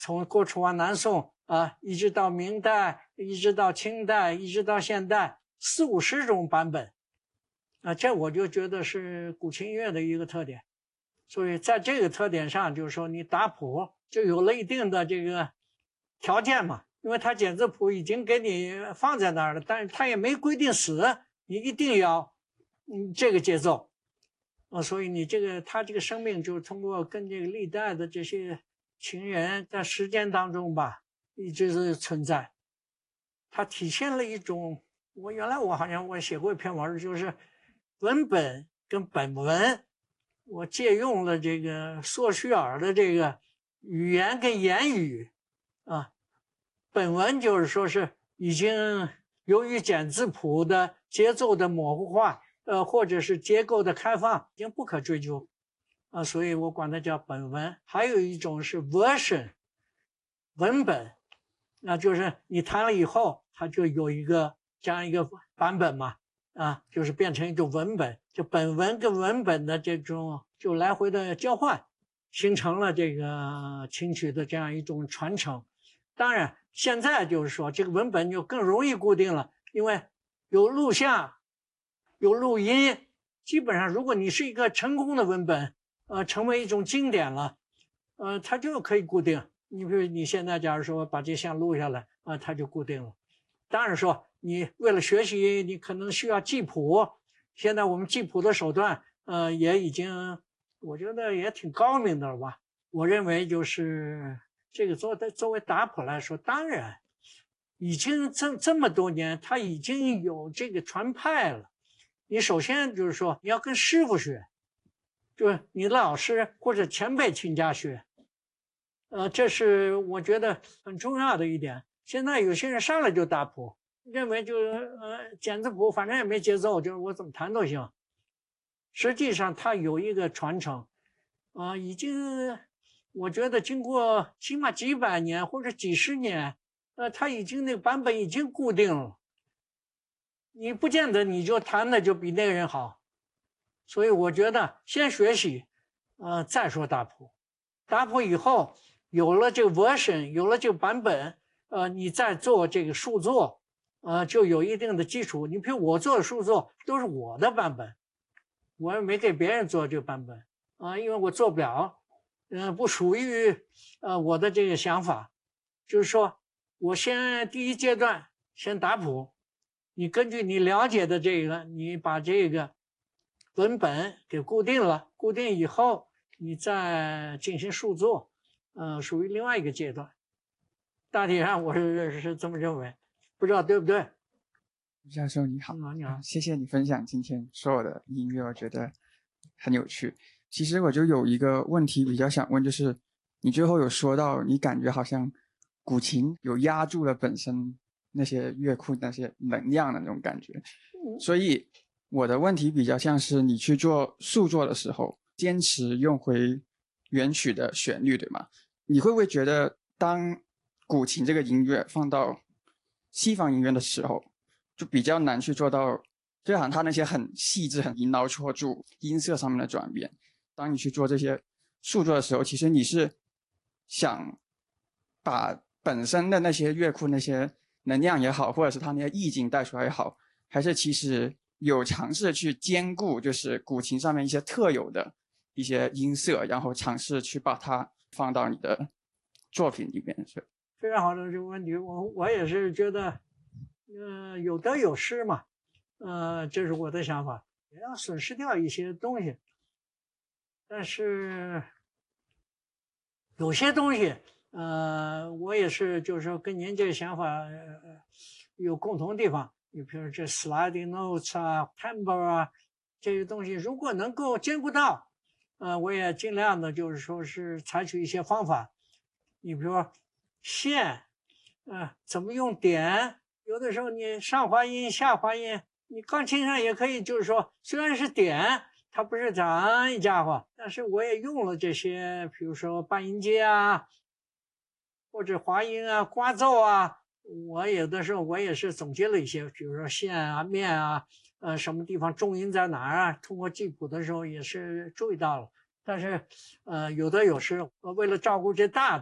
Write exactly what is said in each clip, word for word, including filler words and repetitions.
从过楚王南宋啊，一直到明代，一直到清代，一直到现代，四五十种版本啊，这我就觉得是古琴音乐的一个特点。所以在这个特点上，就是说你打谱就有了一定的这个条件嘛，因为它简字谱已经给你放在那儿了，但是它也没规定死你一定要嗯这个节奏啊，所以你这个它这个生命就是通过跟这个历代的这些琴人在时间当中吧，一直是存在。它体现了一种，我原来我好像我写过一篇文，就是文本跟本文。我借用了这个索绪尔的这个语言跟言语啊，本文就是说是已经由于简字谱的节奏的模糊化，呃，或者是结构的开放，已经不可追究啊，所以我管它叫本文。还有一种是 version 文本，那就是你弹了以后，它就有一个这样一个版本嘛。啊，就是变成一种文本，就本文跟文本的这种就来回的交换，形成了这个琴曲的这样一种传承。当然，现在就是说这个文本就更容易固定了，因为有录像，有录音，基本上如果你是一个成功的文本，呃，成为一种经典了，呃，它就可以固定。你比如你现在假如说把这项录下来，啊、呃，它就固定了。当然说你为了学习你可能需要记谱，现在我们记谱的手段呃也已经我觉得也挺高明的了吧。我认为就是这个作作为打谱来说，当然已经这这么多年它已经有这个传派了。你首先就是说你要跟师傅学，就是你的老师或者前辈请家学，呃这是我觉得很重要的一点。现在有些人上来就打谱，认为就是呃简字谱反正也没节奏，就是我怎么弹都行。实际上它有一个传承啊、呃，已经我觉得经过起码几百年或者几十年，呃，它已经那个版本已经固定了，你不见得你就弹的就比那个人好。所以我觉得先学习，呃，再说打谱。打谱以后有了这个 version， 有了这个版本，呃，你再做这个数作，呃，就有一定的基础。你比如我做的数作都是我的版本，我也没给别人做这个版本啊、呃，因为我做不了，呃，不属于呃我的这个想法。就是说我先第一阶段先打谱，你根据你了解的这个，你把这个文本给固定了，固定以后你再进行数作，呃，属于另外一个阶段。大体上我是是这么认为，不知道对不对？ 教授你好， 嗯，你好， 谢谢你分享今天所有的音乐，我觉得很有趣。其实我就有一个问题比较想问，就是你最后有说到，你感觉好像古琴有压住了本身那些乐库那些能量的那种感觉，所以我的问题比较像是你去做数作的时候，坚持用回原曲的旋律，对吗？你会不会觉得当古琴这个音乐放到西方音乐的时候，就比较难去做到，就好像它那些很细致、很引导戳住音色上面的转变。当你去做这些数作的时候，其实你是想把本身的那些乐库那些能量也好，或者是它那些意境带出来也好，还是其实有尝试去兼顾，就是古琴上面一些特有的一些音色，然后尝试去把它放到你的作品里面。是非常好的这个问题，我我也是觉得，呃，有得有失嘛，呃，这是我的想法，也要损失掉一些东西，但是有些东西，呃，我也是就是说跟您这个想法、呃、有共同地方。你比如这 sliding notes 啊 timbre 啊这些东西，如果能够兼顾到，呃，我也尽量的就是说是采取一些方法。你比如说线，呃，怎么用点，有的时候你上滑音下滑音，你钢琴上也可以，就是说虽然是点它不是咱一家伙，但是我也用了这些，比如说半音阶啊，或者滑音啊、刮奏啊，我有的时候我也是总结了一些，比如说线啊、面啊，呃，什么地方重音在哪儿啊，通过记谱的时候也是注意到了。但是，呃，有的有时为了照顾这大的，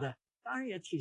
当然也体